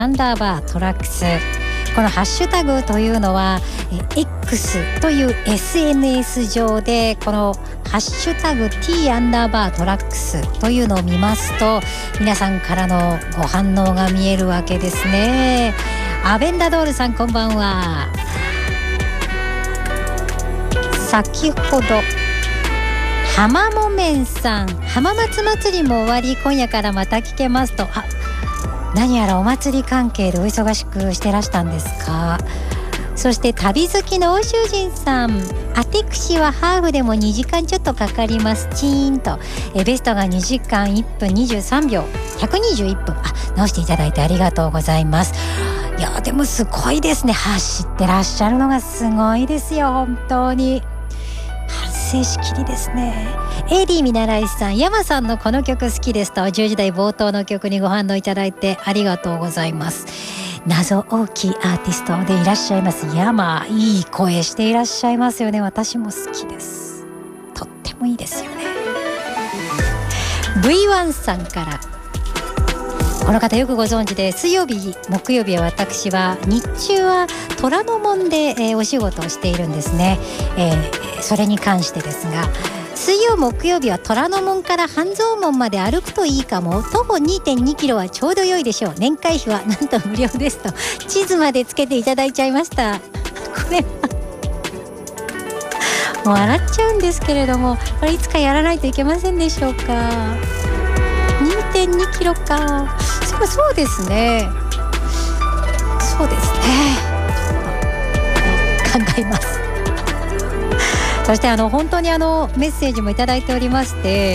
アンダーバートラックス。このハッシュタグというのは X という SNS 上でこのハッシュタグ T アンダーバートラックスというのを見ますと皆さんからのご反応が見えるわけですね。アベンダドールさんこんばんは。先ほど浜もめんさん、浜松祭りも終わり今夜からまた聞けますと、何やらお祭り関係でお忙しくしてらしたんですか。そして旅好きの欧州人さん、アテクシはハーフでも2時間ちょっとかかります。チーンとベストが2時間1分23秒121分直していただいてありがとうございます。いやでもすごいですね。走ってらっしゃるのがすごいですよ。本当に反省しきりですね。AD 見習いさん、山さんのこの曲好きですと10時台冒頭の曲にご反応いただいてありがとうございます。謎大きいアーティストでいらっしゃいます山、いい声していらっしゃいますよね。私も好きです。とってもいいですよね。 V1 さんから、この方よくご存知で、水曜日木曜日は私は日中は虎ノ門で、お仕事をしているんですね。それに関してですが、水曜木曜日は虎ノ門から半蔵門まで歩くといいかも。徒歩 2.2 キロはちょうど良いでしょう。年会費はなんと無料ですと地図までつけていただいちゃいました。これはもう笑っちゃうんですけれども、これいつかやらないといけませんでしょうか。 2.2 キロか。そうですね。そうですね。考えます。そして本当にメッセージもいただいておりまして、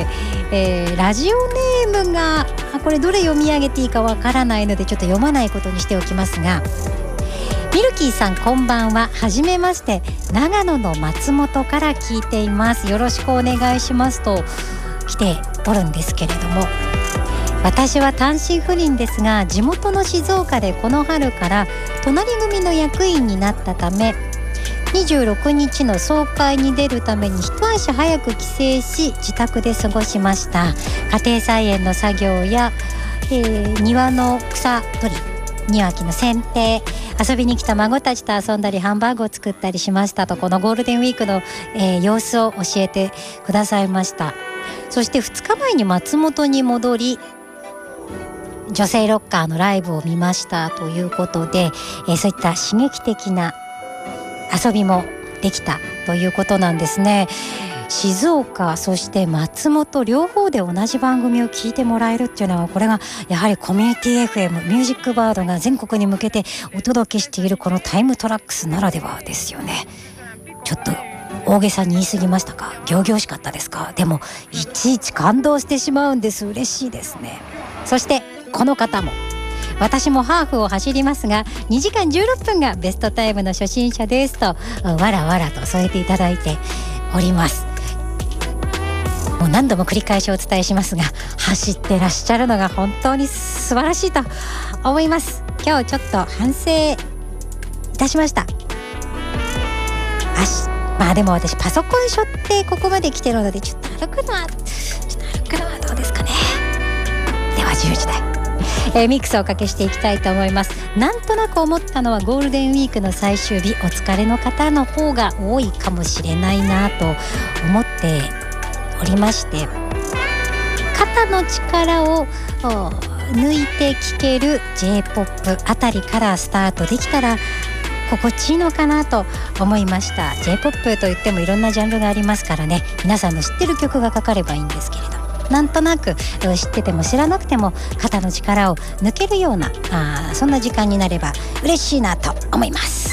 ラジオネームがこれどれ読み上げていいかわからないのでちょっと読まないことにしておきますが、ミルキーさんこんばんは。はじめまして、長野の松本から聞いています。よろしくお願いしますと来ておるんですけれども、私は単身赴任ですが地元の静岡でこの春から隣組の役員になったため26日の総会に出るために一足早く帰省し自宅で過ごしました。家庭菜園の作業や、庭の草取り、庭木の剪定、遊びに来た孫たちと遊んだりハンバーグを作ったりしましたと、このゴールデンウィークの、様子を教えてくださいました。そして2日前に松本に戻り女性ロッカーのライブを見ましたということで、そういった刺激的な遊びもできたということなんですね。静岡そして松本両方で同じ番組を聞いてもらえるっていうのは、これがやはりコミュニティ FM ミュージックバードが全国に向けてお届けしているこのタイムトラックスならではですよね。ちょっと大げさに言い過ぎましたか。仰々しかったですか。でもいちいち感動してしまうんです。嬉しいですね。そしてこの方も、私もハーフを走りますが2時間16分がベストタイムの初心者ですとわらわらと添えていただいております。もう何度も繰り返しお伝えしますが、走ってらっしゃるのが本当に素晴らしいと思います。今日ちょっと反省いたしました。でも私パソコン背負ってここまで来てるのでちょっと歩くのはどうですかね。では10時台ミックスをおかけしていきたいと思います。なんとなく思ったのはゴールデンウィークの最終日、お疲れの方の方が多いかもしれないなと思っておりまして、肩の力を抜いて聴ける J-POP あたりからスタートできたら心地いいのかなと思いました。 J-POP といってもいろんなジャンルがありますからね、皆さんの知ってる曲がかかればいいんですけれども、なんとなく知ってても知らなくても肩の力を抜けるようなそんな時間になれば嬉しいなと思います。